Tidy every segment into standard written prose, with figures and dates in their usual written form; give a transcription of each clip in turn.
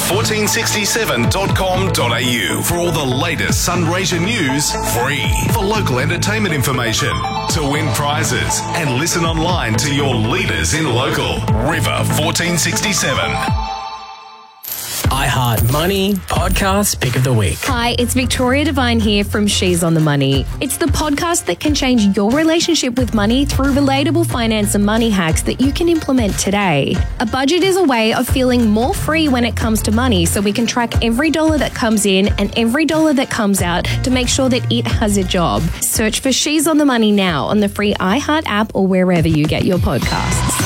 river1467.com.au for all the latest Sunraysia news, free. For local entertainment information, to win prizes, and listen online to your leaders in local. River 1467. iHeart Money Podcast Pick of the Week. Hi, it's Victoria Devine here from She's on the Money. It's the podcast that can change your relationship with money through relatable finance and money hacks that you can implement today. A budget is a way of feeling more free when it comes to money, so we can track every dollar that comes in and every dollar that comes out to make sure that it has a job. Search for She's on the Money now on the free iHeart app or wherever you get your podcasts.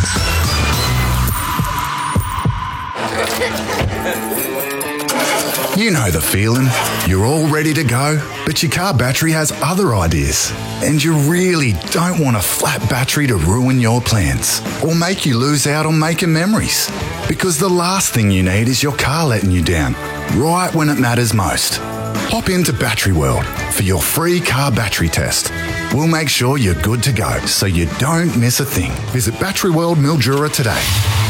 You know the feeling. You're all ready to go, but your car battery has other ideas. And you really don't want a flat battery to ruin your plans or make you lose out on making memories. Because the last thing you need is your car letting you down, right when it matters most. Hop into Battery World for your free car battery test. We'll make sure you're good to go so you don't miss a thing. Visit Battery World Mildura today.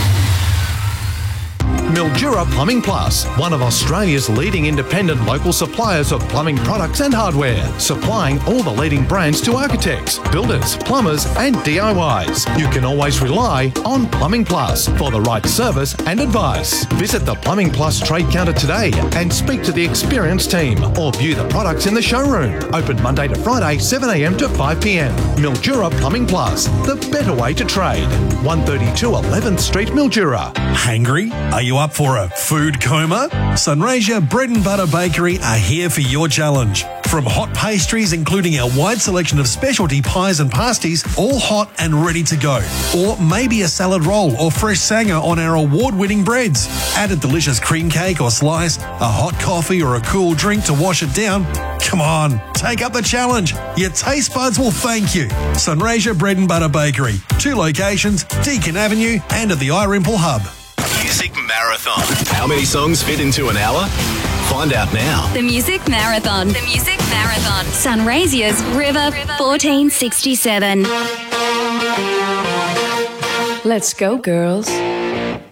Mildura Plumbing Plus, one of Australia's leading independent local suppliers of plumbing products and hardware, supplying all the leading brands to architects, builders, plumbers and DIYs. You can always rely on Plumbing Plus for the right service and advice. Visit the Plumbing Plus trade counter today and speak to the experienced team or view the products in the showroom. Open Monday to Friday, 7am to 5pm. Mildura Plumbing Plus, the better way to trade. 132 11th Street, Mildura. Hangry? Are you up for a food coma? Sunraysia Bread and Butter Bakery are here for your challenge. From hot pastries, including our wide selection of specialty pies and pasties, all hot and ready to go. Or maybe a salad roll or fresh sanger on our award-winning breads. Add a delicious cream cake or slice, a hot coffee or a cool drink to wash it down. Come on, take up the challenge. Your taste buds will thank you. Sunraysia Bread and Butter Bakery. 2 locations, Deakin Avenue and at the iRimple Hub. Music Marathon. How many songs fit into an hour? Find out now. The Music Marathon. The Music Marathon. Sunraysia's River 1467. Let's go, girls.